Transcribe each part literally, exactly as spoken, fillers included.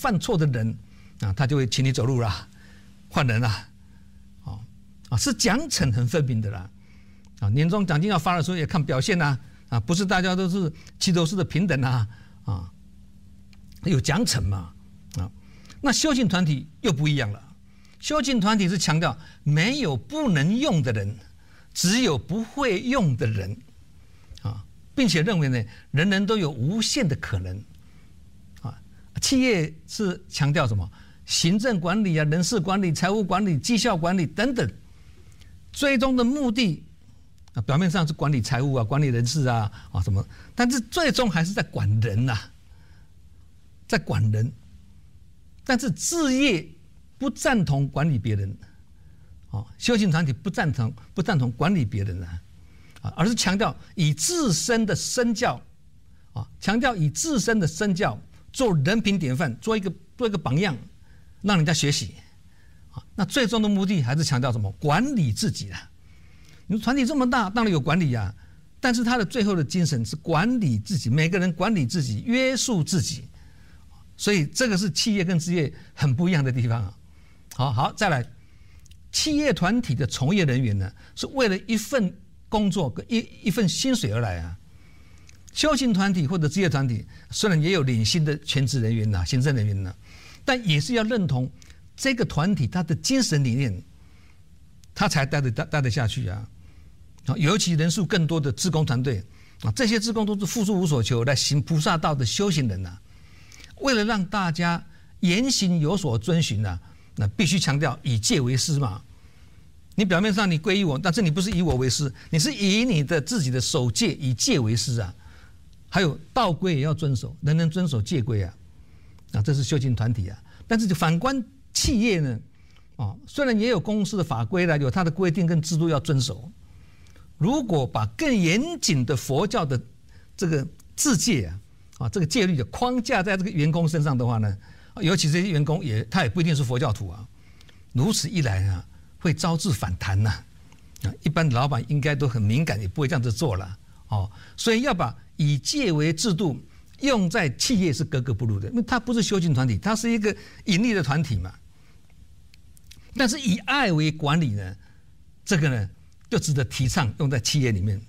犯错的人啊，他就会请你走路啦，换人啦，啊啊，是奖惩很分明的啦，啊，年终奖金要发的时候也看表现呐，啊，不是大家都是齐头式的平等啊，啊，有奖惩嘛，啊，那修行团体又不一样了，修行团体是强调没有不能用的人，只有不会用的人，啊，并且认为呢，人人都有无限的可能。企业是强调什么？行政管理啊、人事管理、财务管理、绩效管理等等，最终的目的啊，表面上是管理财务啊、管理人事啊啊什么，但是最终还是在管人呐、啊，在管人。但是志业不赞同管理别人，啊，修行团体不赞同不赞同管理别人啊，啊，而是强调以自身的身教，啊，强调以自身的身教。做人品典范，做一个做一个榜样，让人家学习，啊，那最终的目的还是强调什么？管理自己啊！你说团体这么大，当然有管理啊，但是他的最后的精神是管理自己，每个人管理自己，约束自己，所以这个是企业跟职业很不一样的地方啊。好好，再来，企业团体的从业人员呢，是为了一份工作跟一一份薪水而来啊。修行团体或者职业团体虽然也有领薪的全职人员呐、行政人员呐，但也是要认同这个团体它的精神理念，他才待得待得下去啊！尤其人数更多的志工团队啊，这些志工都是付出无所求来行菩萨道的修行人呐、啊。为了让大家言行有所遵循呐、啊，那必须强调以戒为师嘛。你表面上你皈依我，但是你不是以我为师，你是以你的自己的守戒以戒为师啊。还有道规也要遵守，人人遵守戒规啊，啊，这是修行团体啊。但是反观企业呢，啊，虽然也有公司的法规啦，有它的规定跟制度要遵守，如果把更严谨的佛教的这个自戒啊，啊，这个戒律的框架在这个员工身上的话呢，尤其这些员工也他也不一定是佛教徒啊，如此一来啊，会招致反弹呐、啊，啊，一般的老板应该都很敏感，也不会这样子做了，哦，所以要把以戒为制度用在企业是格格不入的，因为它不是修行团体，它是一个盈利的团体嘛。但是以爱为管理呢，这个呢就值得提倡用在企业里面，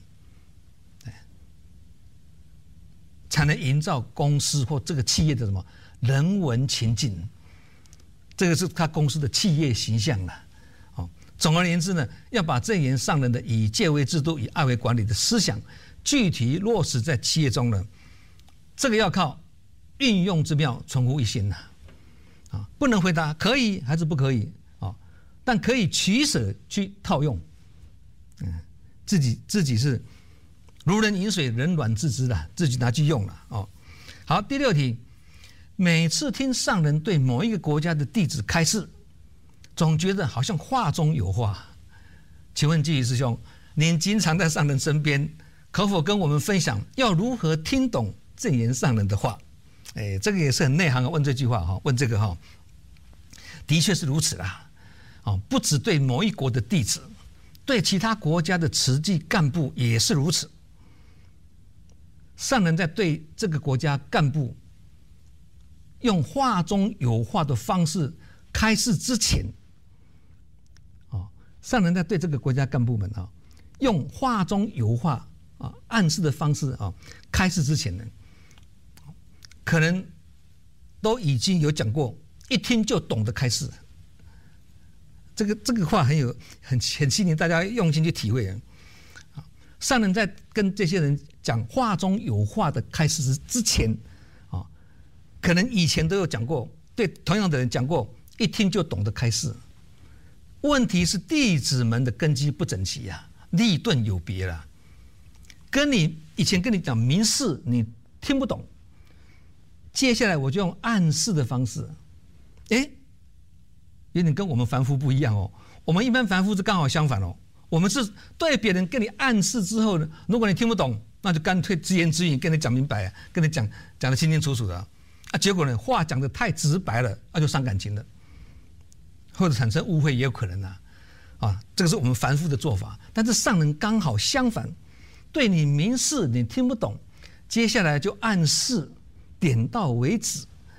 才能营造公司或这个企业的什么人文情境，这个是他公司的企业形象了。哦，总而言之呢，要把正言上人的以戒为制度、以爱为管理的思想。具体落实在企业中呢，这个要靠运用之妙，存乎一心呐、啊，啊，不能回答可以还是不可以啊，但可以取舍去套用，嗯，自己自己是如人饮水，冷暖自知的，自己拿去用了哦。好，第六题，每次听上人对某一个国家的弟子开示，总觉得好像话中有话，请问季师兄，您经常在上人身边。可否跟我们分享要如何听懂正言上人的话？哎，这个也是很内行啊，问这句话哈，问这个哈，的确是如此啦。哦，不只对某一国的弟子，对其他国家的慈济干部也是如此。上人在对这个国家干部用话中有话的方式开示之前，哦，上人在对这个国家干部们啊，用话中有话。啊，暗示的方式啊，开示之前呢，可能都已经有讲过，一听就懂得开示。这个这个话很有很很吸引大家用心去体会啊。上人在跟这些人讲话中有话的开示之前啊，可能以前都有讲过，对同样的人讲过，一听就懂得开示。问题是弟子们的根基不整齐啊，立顿有别了。跟你以前跟你讲明示，你听不懂，接下来我就用暗示的方式，哎，有点跟我们凡夫不一样哦。我们一般凡夫是刚好相反哦，我们是对别人跟你暗示之后呢，如果你听不懂，那就干脆直言直语跟你讲明白，跟你讲讲得清清楚楚的啊。结果呢，话讲得太直白了，那就伤感情了，或者产生误会也有可能啊。啊，这个是我们凡夫的做法，但是上人刚好相反。对你明示你听不懂，接下来就暗示，点到为止，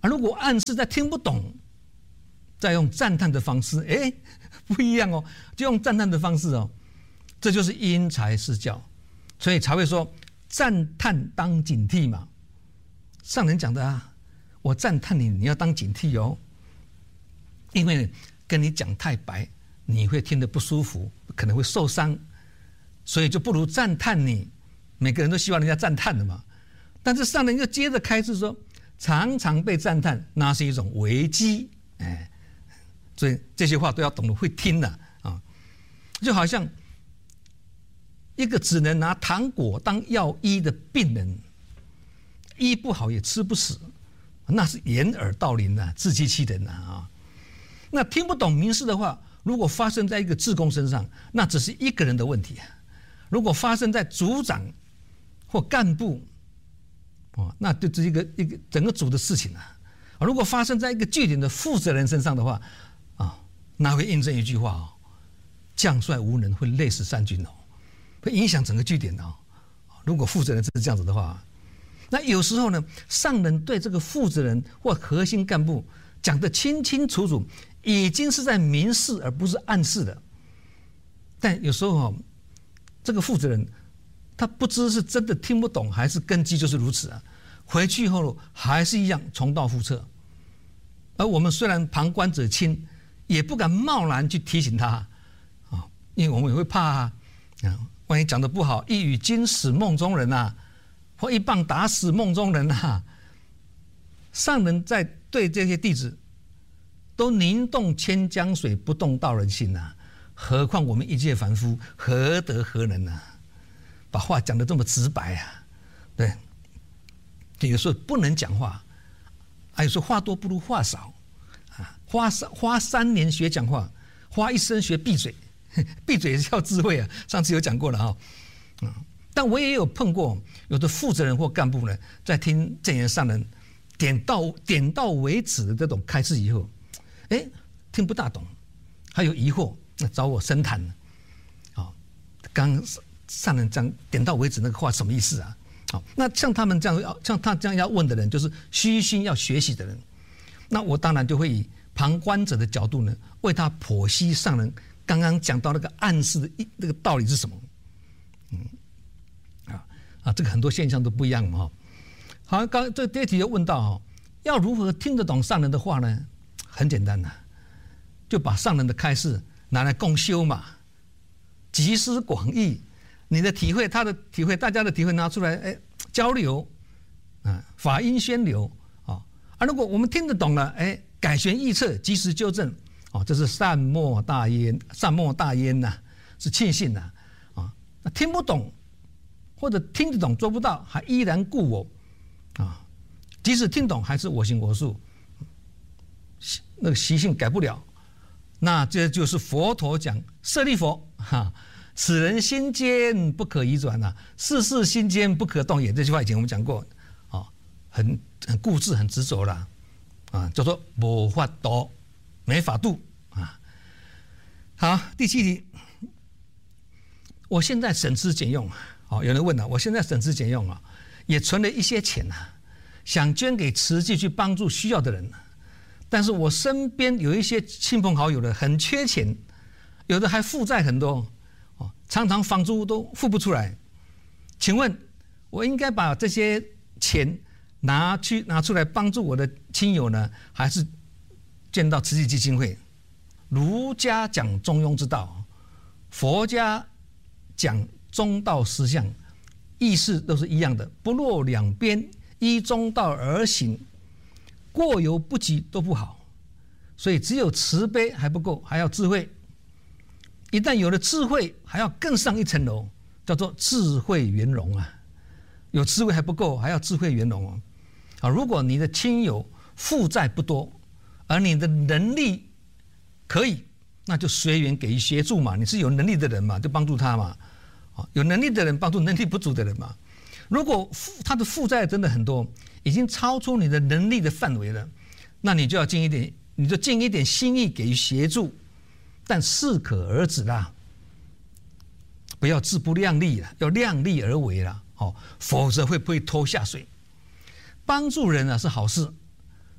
啊，如果暗示在听不懂，再用赞叹的方式，哎，不一样哦，就用赞叹的方式哦，这就是因材施教，所以才会说赞叹当警惕嘛。上人讲的啊，我赞叹你，你要当警惕哦，因为跟你讲太白，你会听得不舒服，可能会受伤，所以就不如赞叹你。每个人都希望人家赞叹的嘛，但是上人又接着开示说，常常被赞叹，那是一种危机，哎，所以这些话都要懂得会听的 啊, 啊，就好像一个只能拿糖果当药医的病人，医不好也吃不死，那是掩耳盗铃啊，自欺欺人啊。那听不懂明示的话，如果发生在一个志工身上，那只是一个人的问题啊；如果发生在组长或干部，哦，那就是一个一个整个组的事情啊。如果发生在一个据点的负责人身上的话，啊，那会印证一句话哦：将帅无能，会累死三军哦，会影响整个据点哦。如果负责人是这样子的话，那有时候呢，上人对这个负责人或核心干部讲得清清楚楚，已经是在明示而不是暗示的。但有时候哦，这个负责人他不知是真的听不懂，还是根基就是如此啊。回去后还是一样重蹈覆辙。而我们虽然旁观者清，也不敢贸然去提醒他啊，因为我们也会怕啊，万一讲得不好，一语惊死梦中人啊，或一棒打死梦中人啊。上人在对这些弟子都凝动千江水，不动道人心啊，何况我们一介凡夫，何德何能啊？把话讲得这么直白啊，对，有时候不能讲话，啊，有时候话多不如话少啊，花三花三年学讲话，花一生学闭嘴，闭嘴也是要智慧啊。上次有讲过了哈、哦，啊，但我也有碰过有的负责人或干部呢，在听证严上人点到点到为止的这种开示以后，哎，听不大懂，还有疑惑，那找我深谈。啊，刚上人讲点到为止那个话什么意思啊？好，那像他们这样，像他这样要问的人，就是虚心要学习的人。那我当然就会以旁观者的角度呢，为他剖析上人刚刚讲到那个暗示的一那个道理是什么。嗯，啊啊，这个很多现象都不一样嘛哈。好，刚这第一题又问到哈，要如何听得懂上人的话呢？很简单呐、啊，就把上人的开示拿来共修嘛，集思广益。你的体会，他的体会，大家的体会拿出来，哎，交流，啊，法音宣流，啊，啊，如果我们听得懂了，哎，改弦易辙，及时纠正，哦，这是善莫大焉，善莫大焉呐、啊，是庆幸呐、啊，啊，那听不懂，或者听得懂做不到，还依然故我，啊，即使听懂，还是我行我素，那个习性改不了，那这就是佛陀讲舍利弗，哈。此人心坚不可移转呐、啊，世事心坚不可动也。这句话以前我们讲过，啊，很很固执，很执着啦，啊，叫做无法度，没法度啊。好，第七题，我现在省吃俭用，好，有人问了，我现在省吃俭用啊，也存了一些钱呐、啊，想捐给慈济去帮助需要的人，但是我身边有一些亲朋好友的很缺钱，有的还负债很多。常常房租都付不出来，请问我应该把这些钱拿去拿出来帮助我的亲友呢，还是捐到慈济基金会？儒家讲中庸之道，佛家讲中道实相，意思都是一样的，不落两边，依中道而行，过犹不及都不好，所以只有慈悲还不够，还要智慧。一旦有了智慧，还要更上一层楼，叫做智慧圆融啊！有智慧还不够，还要智慧圆融啊！如果你的亲友负债不多，而你的能力可以，那就随缘给予协助嘛。你是有能力的人嘛，就帮助他嘛。啊，有能力的人帮助能力不足的人嘛。如果他的负债真的很多，已经超出你的能力的范围了，那你就要尽一点，你就尽一点心意给予协助。但适可而止啦，不要自不量力啦，要量力而为啦，哦，否则会被拖下水。帮助人啊是好事，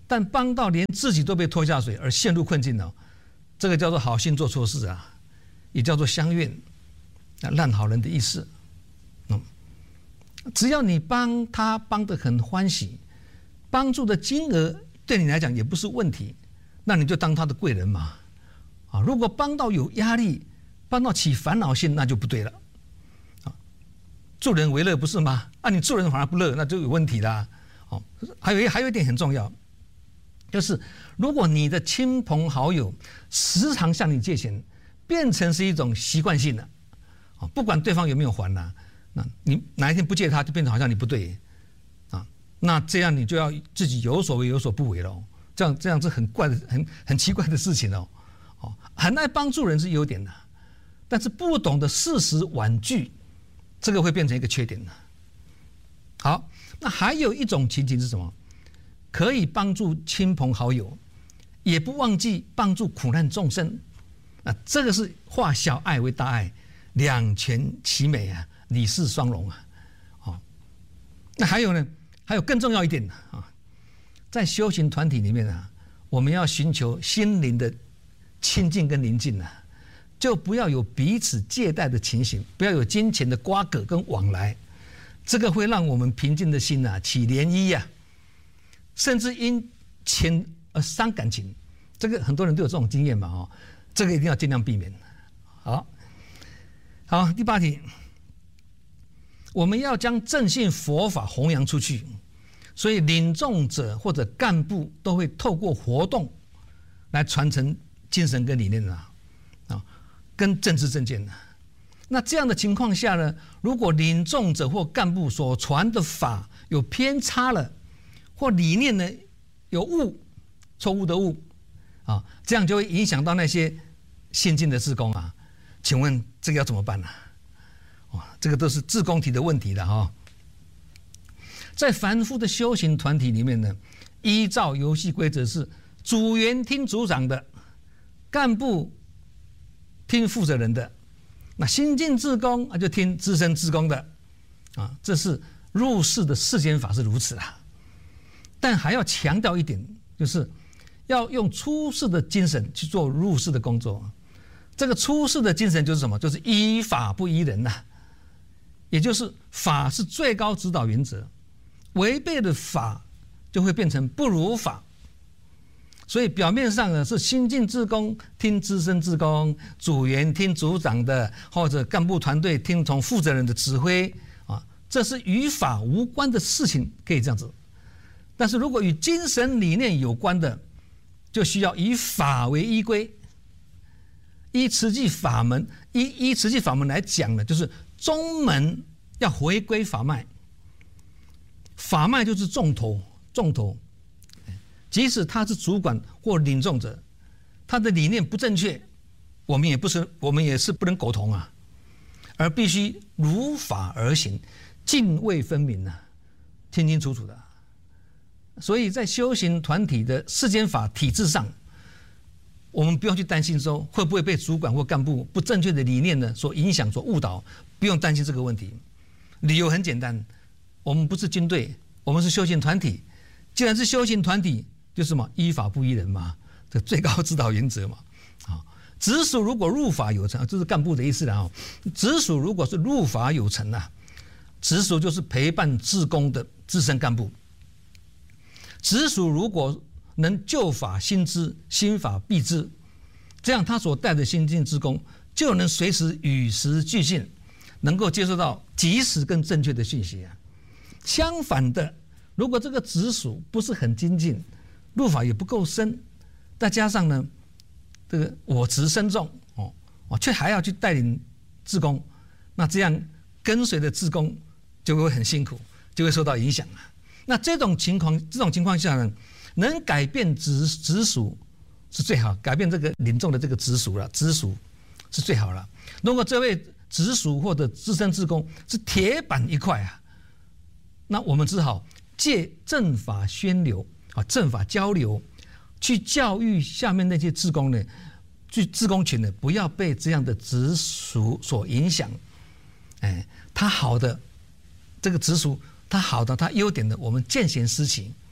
但帮到连自己都被拖下水而陷入困境了，这个叫做好心做错事啊，也叫做相怨啊，烂好人的意思。嗯，只要你帮他帮得很欢喜，帮助的金额对你来讲也不是问题，那你就当他的贵人嘛。啊，如果帮到有压力，帮到起烦恼心，那就不对了。啊，助人为乐不是吗？啊，你助人反而不乐，那就有问题啦。哦，还有一还有一点很重要。就是如果你的亲朋好友时常向你借钱，变成是一种习惯性的，不管对方有没有还呐，那你哪一天不借他，就变成好像你不对啊，那这样你就要自己有所为有所不为了，这样这样是很怪的、很很奇怪的事情哦。哦，很爱帮助人是优点的，但是不懂得适时婉拒，这个会变成一个缺点的。好，那还有一种情形是什么？可以帮助亲朋好友，也不忘记帮助苦难众生，啊，这个是化小爱为大爱，两全其美啊，理事双融啊。哦，那还有呢，还有更重要一点啊，在修行团体里面啊，我们要寻求心灵的亲近跟宁静啊，就不要有彼此借贷的情形，不要有金钱的瓜葛跟往来，这个会让我们平静的心啊起涟漪啊。甚至因钱而伤感情，这个很多人都有这种经验嘛，哦，这个一定要尽量避免。好，好，第八题，我们要将正信佛法弘扬出去，所以领众者或者干部都会透过活动来传承精神跟理念啊，啊，跟政治政见的。那这样的情况下呢，如果领众者或干部所传的法有偏差了，或理念呢有误，错误的误啊，这样就会影响到那些新进的志工啊。请问这个要怎么办呢？哇，这个都是志工提的问题了哈。在凡夫的修行团体里面呢，依照游戏规则是组员听组长的，干部听负责人的，那新进志工啊就听资深志工的啊，这是入世的世间法是如此啊。但还要强调一点，就是要用出世的精神去做入世的工作。这个出世的精神就是什么？就是依法不依人呐、啊，也就是法是最高指导原则，违背了法就会变成不如法。所以表面上呢是新进志工听资深志工，组员听组长的，或者干部团队听从负责人的指挥啊，这是与法无关的事情，可以这样子。但是如果与精神理念有关的，就需要以法为依归，依慈济法门，依依慈济法门来讲呢，就是宗门要回归法脉，法脉就是重头，重头。即使他是主管或领众者，他的理念不正确，我们也不是，我们也是不能苟同啊，而必须如法而行，泾渭分明啊，清清楚楚的。所以在修行团体的世间法体制上，我们不用去担心说会不会被主管或干部不正确的理念呢所影响、所误导，不用担心这个问题。理由很简单，我们不是军队，我们是修行团体。既然是修行团体，就是什么依法不依人嘛，这最高指导原则嘛。啊，直属如果入法有成，这是干部的意思了啊。直属如果是入法有成啊，直属就是陪伴志工的资深干部。直属如果能旧法新知，新法必知，这样他所带的新进志工就能随时与时俱进，能够接受到及时跟正确的讯息啊。相反的，如果这个直属不是很精进，入法也不够深，再加上呢，这个我执深重哦，哦，却还要去带领志工，那这样跟随的志工就会很辛苦，就会受到影响啊。那这种情况，这种情况下呢，能改变直直属是最好，改变这个领众的这个直属了，直属是最好了。如果这位直属或者资深志工是铁板一块啊，那我们只好借正法宣流啊，正法交流，去教育下面那些志工呢，去志工群呢，不要被这样的直属所影响。哎，他好的这个直属。他好的，他优点的，我们见贤思齐，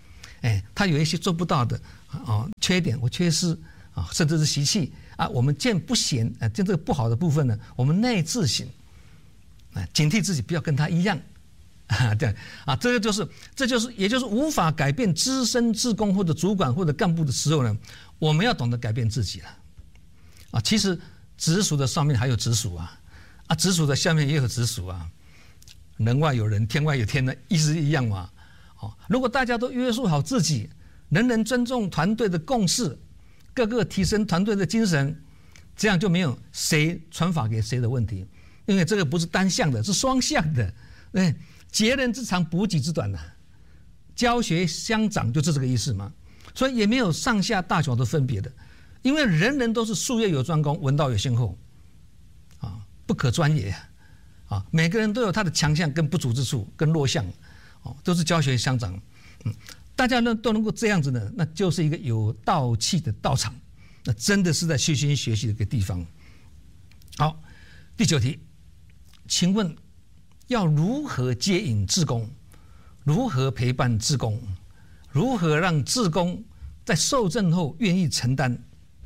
哎，他有一些做不到的啊缺点或缺失啊，甚至是习气啊，我们见不贤啊，见这个不好的部分呢，我们内自省啊，警惕自己不要跟他一样啊，对啊，这个就是这就是也就是无法改变资深志工或者主管或者干部的时候呢，我们要懂得改变自己了啊。其实直属的上面还有直属啊，啊，直属的下面也有直属啊，人外有人，天外有天的意思一样嘛。哦，如果大家都约束好自己，人人尊重团队的共识，各个提升团队的精神，这样就没有谁传法给谁的问题，因为这个不是单向的，是双向的。对，截人之长，补己之短呐、啊，教学相长就是这个意思嘛。所以也没有上下大小的分别的，因为人人都是术业有专攻，文道有先后，啊，不可专也啊，每个人都有他的强项跟不足之处跟弱项，哦，都是教学相长。嗯，大家呢都能够这样子呢，那就是一个有道气的道场，那真的是在虚心学习的一个地方。好，第九题，请问要如何接引志工？如何陪伴志工？如何让志工在受赠后愿意承担？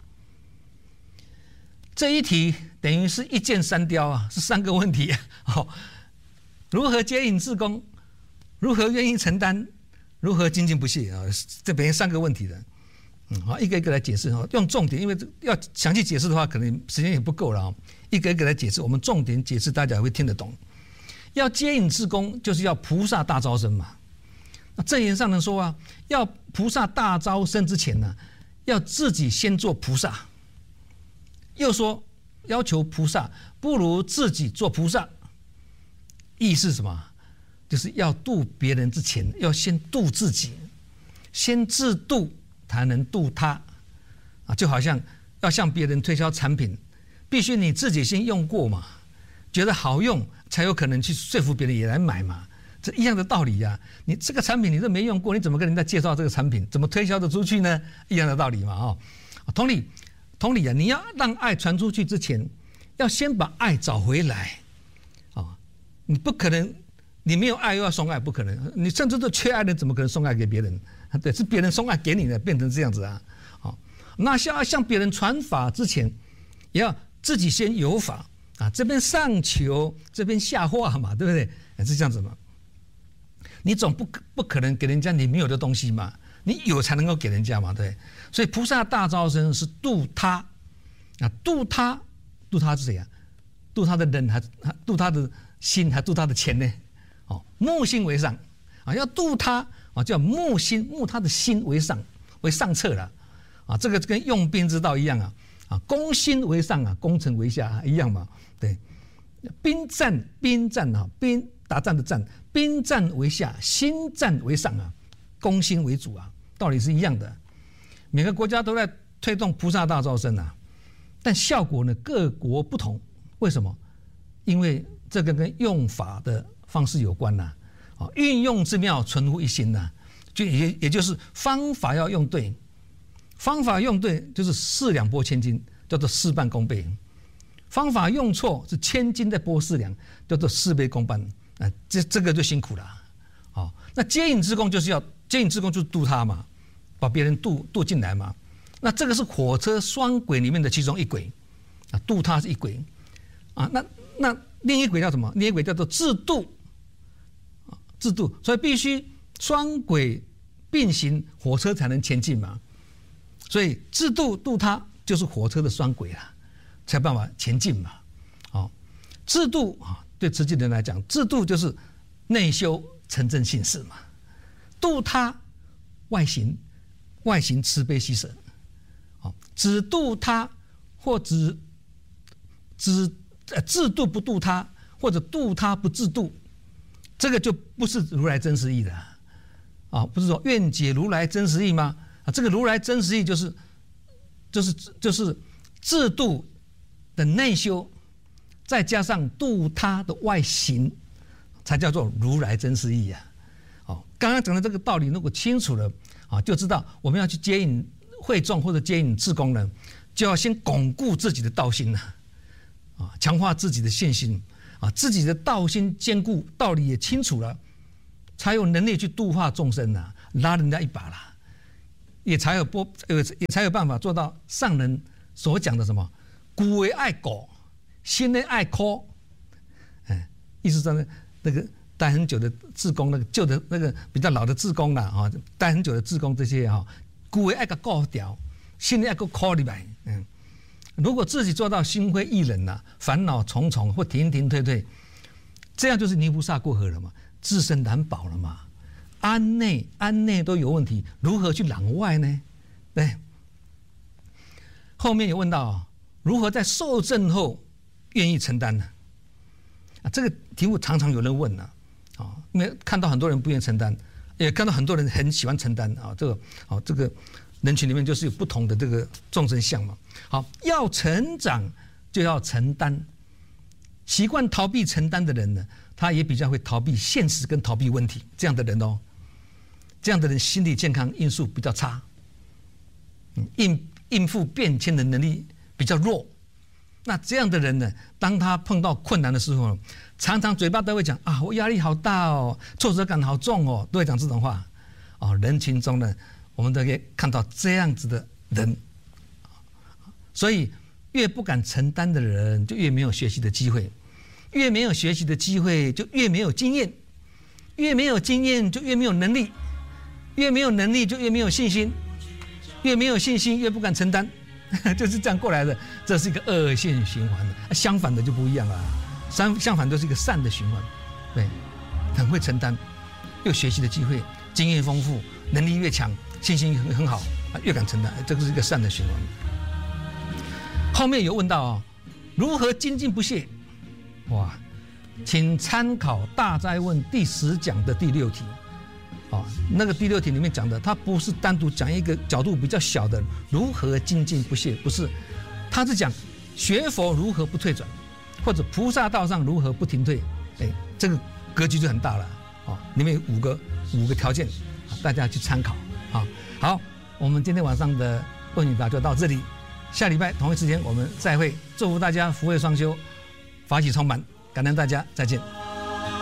这一题等于是一箭三雕啊，是三个问题。好，如何接引志工？如何愿意承担？如何精进不懈啊？这边三个问题的，嗯，好，一个一个来解释哈，用重点，因为要详细解释的话，可能时间也不够了啊，一个一个来解释，我们重点解释，大家会听得懂。要接引志工，就是要菩萨大招生嘛。那正言上能说啊，要菩萨大招生之前呢，要自己先做菩萨。又说要求菩萨，不如自己做菩萨。意思是什么？就是要度别人之前，要先度自己，先自度才能度他啊。就好像要向别人推销产品，必须你自己先用过嘛，觉得好用，才有可能去说服别人也来买嘛。这一样的道理呀、啊，你这个产品你都没用过，你怎么跟人家介绍这个产品？怎么推销得出去呢？一样的道理嘛，哦，同理，同理啊，你要让爱传出去之前，要先把爱找回来，啊、哦，你不可能，你没有爱又要送爱，不可能，你甚至都缺爱的，怎么可能送爱给别人？对，是别人送爱给你的，变成这样子啊，好、哦，那向向别人传法之前，也要自己先有法啊，这边上求，这边下化嘛，对不对？是这样子嘛。你总不不可能给人家你没有的东西嘛，你有才能够给人家嘛，对。所以菩萨大招生是度他，啊，度他，度他是谁啊？度他的人还度他的心，还度他的钱呢？哦，木心为上啊，要度他啊，叫木心，木他的心为上，为上策了啊。这个跟用兵之道一样啊，啊，攻心为上啊，攻城为下、啊、一样嘛，对。兵战，兵战啊，兵打仗的战。兵战为下，心战为上啊，攻心为主啊，道理是一样的。每个国家都在推动菩萨大招生啊，但效果呢各国不同。为什么？因为这个跟用法的方式有关呐、啊。啊，运用之妙，存乎一心呐、啊，就也也就是方法要用对，方法用对就是四两拨千斤，叫做事半功倍；方法用错是千斤在拨四两，叫做事倍功半。啊，这这个就辛苦了，好、哦，那接引志工就是要接引志工，就是渡他嘛，把别人渡渡进来嘛。那这个是火车双轨里面的其中一轨，啊，渡他是一轨，啊，那那另一轨叫什么？另一轨叫做自渡，啊，自渡，所以必须双轨并行，火车才能前进嘛。所以自渡渡他就是火车的双轨啦，才办法前进嘛。好、哦，自渡啊。对慈济人来讲，自度就是内修成正信事嘛，度他外行，外行慈悲喜舍，好，只度他或只只呃自度不度他，或者度他不自度，这个就不是如来真实义的啊，不是说愿解如来真实义吗？啊，这个如来真实义就是就是就是自度的内修。再加上度他的外行，才叫做如来真实义啊！哦，刚刚讲的这个道理，如果清楚了啊，就知道我们要去接引会众或者接引志工呢，就要先巩固自己的道心呐，啊，强化自己的信心啊，自己的道心坚固，道理也清楚了，才有能力去度化众生呐， 拉人家一把啦，也才有波，也才有办法做到上人所讲的什么古为爱狗，新的爱科，哎，意思说呢，那个待很久的志工，那个旧的那个比较老的志工啦，啊，待很久的志工这些哈，古为爱个高调，新的爱个科里来，嗯，如果自己做到心灰意冷呐，烦恼重重或停停退退，这样就是泥菩萨过河了嘛，自身难保了嘛。安内安内都有问题，如何去攘外呢？对，后面有问到如何在受证后愿意承担呢？啊，这个题目常常有人问呢，啊，因为看到很多人不愿意承担，也看到很多人很喜欢承担啊，这个啊这个人群里面就是有不同的这个众生相嘛。好，要成长就要承担，习惯逃避承担的人呢，他也比较会逃避现实跟逃避问题，这样的人哦。这样的人心理健康因素比较差，应应付变迁的能力比较弱。那这样的人呢，当他碰到困难的时候，常常嘴巴都会讲啊，我压力好大哦，挫折感好重哦，都会讲这种话。哦，人群中呢，我们都可以看到这样子的人。所以，越不敢承担的人，就越没有学习的机会；越没有学习的机会，就越没有经验；越没有经验，就越没有能力。越没有能力就越没有信心，越没有信心越不敢承担，就是这样过来的，这是一个恶性循环的。相反的就不一样了，相相反都是一个善的循环，对，很会承担，又学习的机会，经验丰富，能力越强，信心很很好，越敢承担，这个是一个善的循环。后面有问到哦，如何精进不懈？哇，请参考《大斋问》第十讲的第六题。哦，那个第六题里面讲的，它不是单独讲一个角度比较小的如何精进不懈，不是，它是讲学佛如何不退转，或者菩萨道上如何不停退，哎，这个格局就很大了。哦，里面有五个五个条件，大家去参考。啊，好，我们今天晚上的问与答就到这里，下礼拜同一时间我们再会，祝福大家福慧双修，法喜充满，感恩大家，再见。